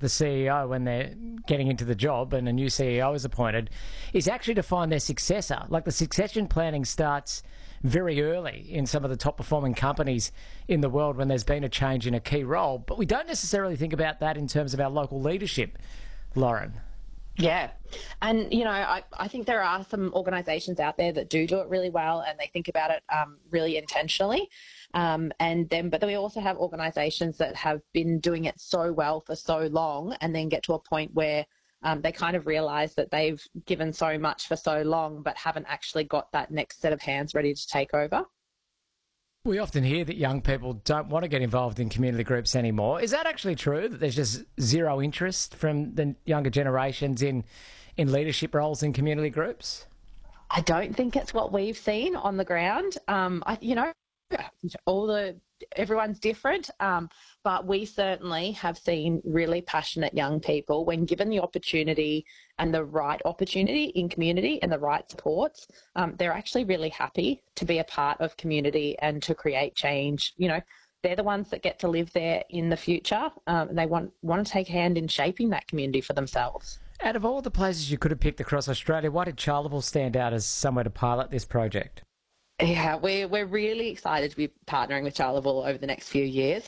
the CEO when they're getting into the job and a new CEO is appointed is actually to find their successor. Like, the succession planning starts very early in some of the top performing companies in the world when there's been a change in a key role. But we don't necessarily think about that in terms of our local leadership, Lauren. Yeah. And, I think there are some organisations out there that do it really well, and they think about it really intentionally. But we also have organisations that have been doing it so well for so long and then get to a point where they kind of realise that they've given so much for so long but haven't actually got that next set of hands ready to take over. We often hear that young people don't want to get involved in community groups anymore. Is that actually true, that there's just zero interest from the younger generations in leadership roles in community groups? I don't think it's what we've seen on the ground. Everyone's different, but we certainly have seen really passionate young people, when given the opportunity and the right opportunity in community and the right supports, they're actually really happy to be a part of community and to create change. They're the ones that get to live there in the future, and they want to take a hand in shaping that community for themselves. Out of all the places you could have picked across Australia, why did Charleville stand out as somewhere to pilot this project? Yeah, we're really excited to be partnering with Charleville over the next few years.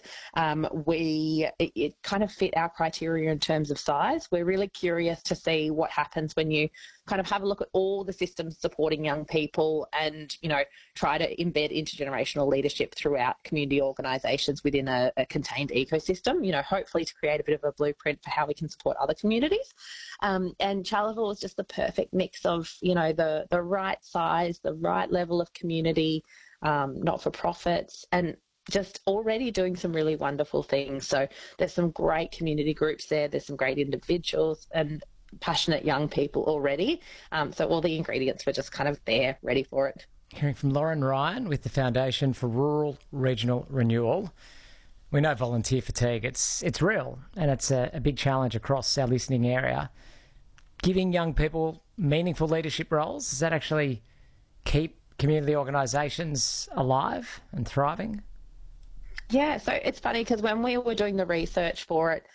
It kind of fit our criteria in terms of size. We're really curious to see what happens when you kind of have a look at all the systems supporting young people and, try to embed intergenerational leadership throughout community organisations within a contained ecosystem, hopefully to create a bit of a blueprint for how we can support other communities. And Charleville is just the perfect mix of, the right size, the right level of community, not-for-profits, and just already doing some really wonderful things. So there's some great community groups there. There's some great individuals and passionate young people already. So all the ingredients were just kind of there, ready for it. Hearing from Lauren Ryan with the Foundation for Rural Regional Renewal. We know volunteer fatigue. It's real, and it's a big challenge across our listening area. Giving young people meaningful leadership roles, does that actually keep community organisations alive and thriving? Yeah, so it's funny because when we were doing the research for it,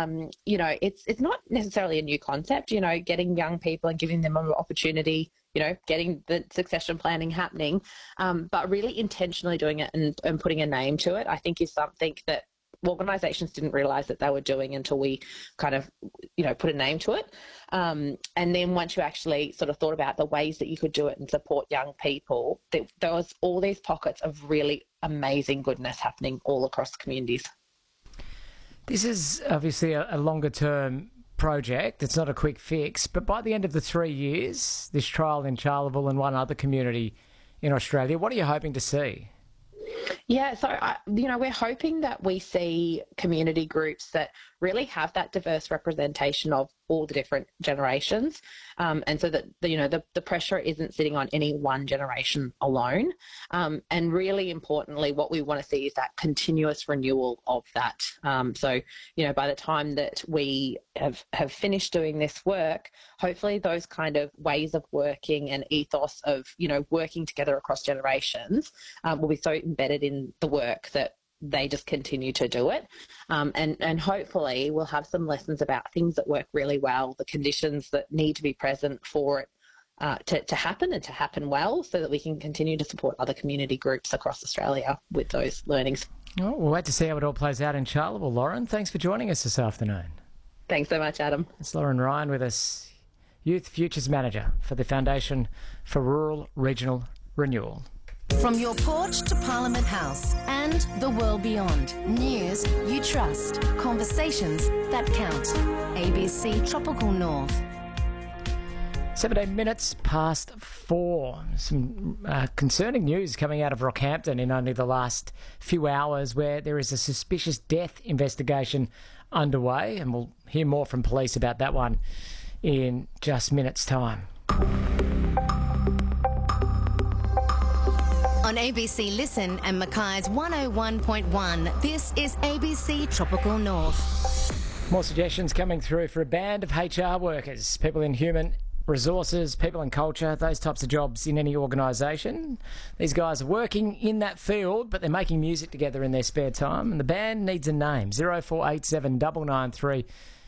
it's not necessarily a new concept, getting young people and giving them an opportunity, getting the succession planning happening, but really intentionally doing it and putting a name to it, I think is something that organisations didn't realise that they were doing until we kind of, put a name to it. And then once you actually sort of thought about the ways that you could do it and support young people, there was all these pockets of really amazing goodness happening all across the communities. This is obviously a longer-term project. It's not a quick fix, but by the end of the 3 years, this trial in Charleville and one other community in Australia, what are you hoping to see? Yeah, so, we're hoping that we see community groups that really have that diverse representation of all the different generations, and so that, the pressure isn't sitting on any one generation alone. And really importantly, what we want to see is that continuous renewal of that. So, by the time that we have finished doing this work, hopefully those kind of ways of working and ethos of, working together across generations will be so embedded in the work that they just continue to do it. And hopefully we'll have some lessons about things that work really well, the conditions that need to be present for it to happen and to happen well, so that we can continue to support other community groups across Australia with those learnings. Oh, we'll wait to see how it all plays out in Charleville. Lauren, thanks for joining us this afternoon. Thanks so much, Adam. It's Lauren Ryan with us, Youth Futures Manager for the Foundation for Rural Regional Renewal. From your porch to Parliament House and the world beyond. News you trust. Conversations that count. ABC Tropical North. 17 minutes past 4. Some concerning news coming out of Rockhampton in only the last few hours, where there is a suspicious death investigation underway, and we'll hear more from police about that one in just minutes' time. On ABC Listen and Mackay's 101.1, this is ABC Tropical North. More suggestions coming through for a band of HR workers, people in human resources, people in culture, those types of jobs in any organisation. These guys are working in that field, but they're making music together in their spare time, and the band needs a name. 0487 993